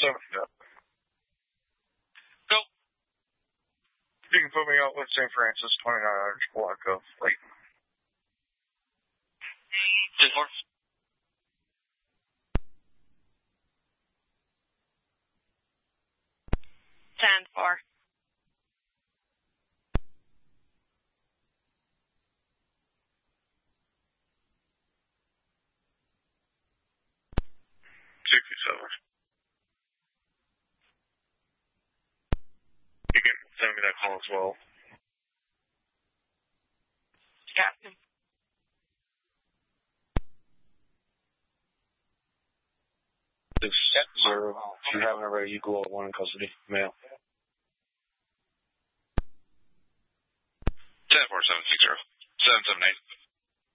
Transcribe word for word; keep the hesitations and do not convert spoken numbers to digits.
Seven, yeah. Go. You can put me out with Saint Francis, twenty-nine hundred Polanco. Wait. ten four. ten four. sixty-seven. You can send me that call as well. Captain. Six zero. If you haven't already, you go at one in custody. Mail. ten four seven six zero. seven seven eight.